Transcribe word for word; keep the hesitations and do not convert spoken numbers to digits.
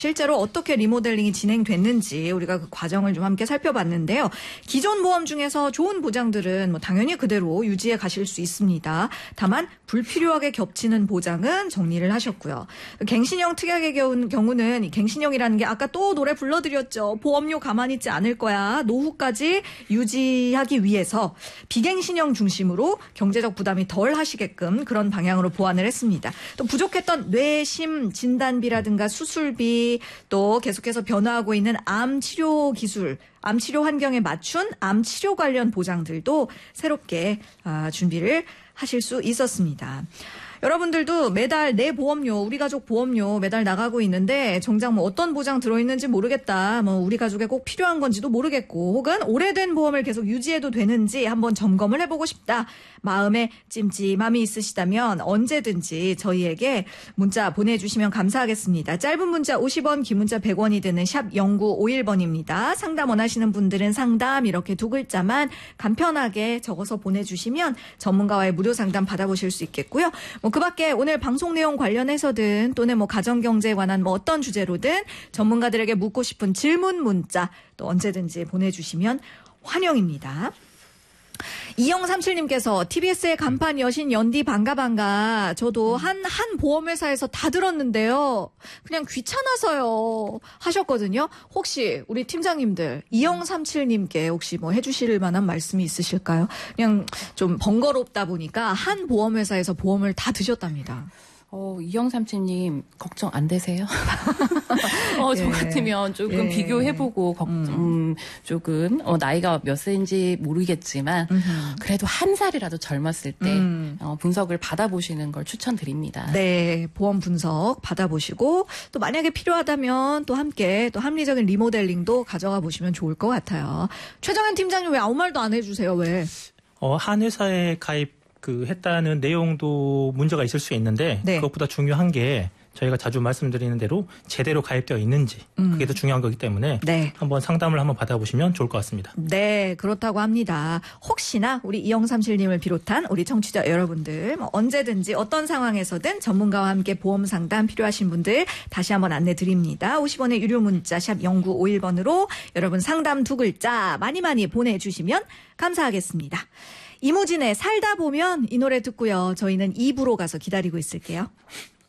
실제로 어떻게 리모델링이 진행됐는지 우리가 그 과정을 좀 함께 살펴봤는데요. 기존 보험 중에서 좋은 보장들은 뭐 당연히 그대로 유지해 가실 수 있습니다. 다만 불필요하게 겹치는 보장은 정리를 하셨고요. 갱신형 특약의 경우는 이 갱신형이라는 게 아까 또 노래 불러드렸죠. 보험료 가만히 있지 않을 거야. 노후까지 유지하기 위해서 비갱신형 중심으로 경제적 부담이 덜 하시게끔 그런 방향으로 보완을 했습니다. 또 부족했던 뇌심 진단비라든가 수술비 또 계속해서 변화하고 있는 암 치료 기술, 암 치료 환경에 맞춘 암 치료 관련 보장들도 새롭게 준비를 하실 수 있었습니다. 여러분들도 매달 내 보험료, 우리 가족 보험료 매달 나가고 있는데 정작 뭐 어떤 보장 들어있는지 모르겠다. 뭐 우리 가족에 꼭 필요한 건지도 모르겠고 혹은 오래된 보험을 계속 유지해도 되는지 한번 점검을 해보고 싶다. 마음에 찜찜함이 있으시다면 언제든지 저희에게 문자 보내주시면 감사하겠습니다. 짧은 문자 오십 원, 긴 문자 백 원이 드는 샵 공구오일 번입니다. 상담 원하시는 분들은 상담 이렇게 두 글자만 간편하게 적어서 보내주시면 전문가와의 무료 상담 받아보실 수 있겠고요. 뭐 그 밖에 오늘 방송 내용 관련해서든 또는 뭐 가정경제에 관한 뭐 어떤 주제로든 전문가들에게 묻고 싶은 질문 문자 또 언제든지 보내주시면 환영입니다. 이영삼칠님께서 티비에스의 간판 여신 연디 반가 반가. 저도 한, 한 보험회사에서 다 들었는데요. 그냥 귀찮아서요. 하셨거든요. 혹시 우리 팀장님들 이영삼칠님께 혹시 뭐 해주실 만한 말씀이 있으실까요? 그냥 좀 번거롭다 보니까 한 보험회사에서 보험을 다 드셨답니다. 어, 이영삼칠님 걱정 안 되세요? 어, 저 예. 같으면 조금 예. 비교해보고 걱정, 음. 조금 어, 나이가 몇 세인지 모르겠지만 음흠. 그래도 한 살이라도 젊었을 때 음. 어, 분석을 받아보시는 걸 추천드립니다. 네, 보험 분석 받아보시고 또 만약에 필요하다면 또 함께 또 합리적인 리모델링도 가져가 보시면 좋을 것 같아요. 최정현 팀장님 왜 아무 말도 안 해주세요? 왜? 어, 한 회사에 가입 그 했다는 내용도 문제가 있을 수 있는데 네. 그것보다 중요한 게 저희가 자주 말씀드리는 대로 제대로 가입되어 있는지 음. 그게 더 중요한 거기 때문에 네. 한번 상담을 한번 받아보시면 좋을 것 같습니다. 네, 그렇다고 합니다. 혹시나 우리 이영삼칠님을 비롯한 우리 청취자 여러분들 뭐 언제든지 어떤 상황에서든 전문가와 함께 보험 상담 필요하신 분들 다시 한번 안내 드립니다. 오십 원의 유료 문자 샵 공구오일 번으로 여러분 상담 두 글자 많이 많이 보내주시면 감사하겠습니다. 이무진의 살다 보면 이 노래 듣고요. 저희는 이 부로 가서 기다리고 있을게요.